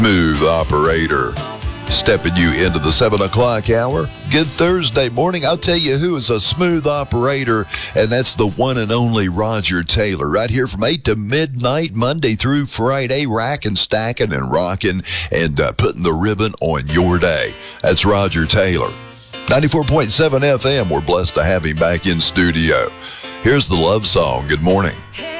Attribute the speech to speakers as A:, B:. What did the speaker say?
A: Smooth operator. Stepping you into the 7 o'clock hour. Good Thursday morning. I'll tell you who is a smooth operator, and that's the one and only Roger Taylor. Right here from 8 to midnight, Monday through Friday, racking, stacking, and rocking, and putting the ribbon on your day. That's Roger Taylor. 94.7 FM. We're blessed to have him back in studio. Here's the love song. Good morning.